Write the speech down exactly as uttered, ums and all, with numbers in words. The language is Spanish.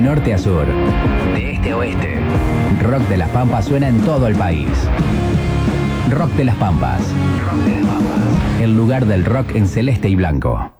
norte a sur, de este a oeste. Rock de las Pampas suena en todo el país. Rock de las Pampas. Rock de las Pampas. El lugar del rock en celeste y blanco.